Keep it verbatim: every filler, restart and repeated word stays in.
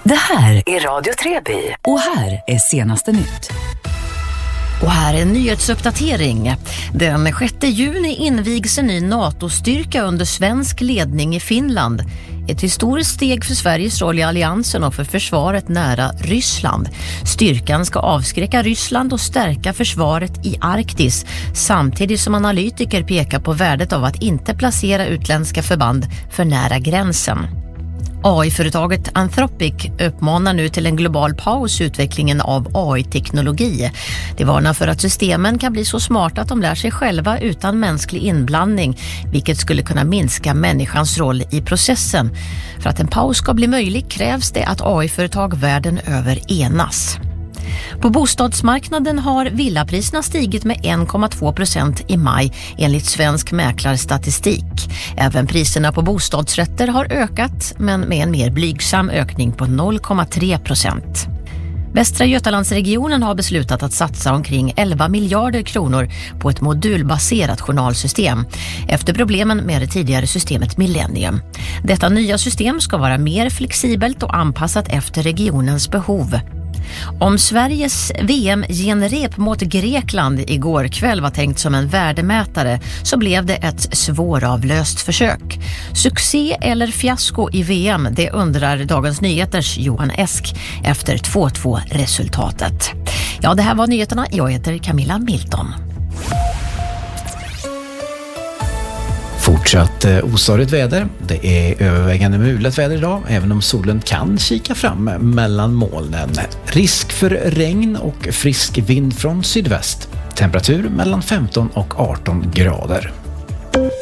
Det här är Radio Treby och här är senaste nytt. Och här är en nyhetsuppdatering. Den sjätte juni invigs en ny NATO-styrka under svensk ledning i Finland. Ett historiskt steg för Sveriges roll i alliansen och för försvaret nära Ryssland. Styrkan ska avskräcka Ryssland och stärka försvaret i Arktis, samtidigt som analytiker pekar på värdet av att inte placera utländska förband för nära gränsen. A I-företaget Anthropic uppmanar nu till en global paus i utvecklingen av A I-teknologi. Det varnar för att systemen kan bli så smarta att de lär sig själva utan mänsklig inblandning, vilket skulle kunna minska människans roll i processen. För att en paus ska bli möjlig krävs det att A I-företag världen över enas. På bostadsmarknaden har villapriserna stigit med en komma två procent i maj enligt svensk mäklarstatistik. Även priserna på bostadsrätter har ökat, men med en mer blygsam ökning på noll komma tre procent. Västra Götalandsregionen har beslutat att satsa omkring elva miljarder kronor på ett modulbaserat journalsystem efter problemen med det tidigare systemet Millennium. Detta nya system ska vara mer flexibelt och anpassat efter regionens behov. Om Sveriges V M-genrep mot Grekland igår kväll var tänkt som en värdemätare så blev det ett svåravlöst försök. Succé eller fiasko i V M, det undrar Dagens Nyheters Johan Esk efter två två resultatet. Ja, det här var nyheterna. Jag heter Camilla Milton. Fortsatt osarigt väder. Det är övervägande mulet väder idag, även om solen kan kika fram mellan molnen. Risk för regn och frisk vind från sydväst. Temperatur mellan femton och arton grader.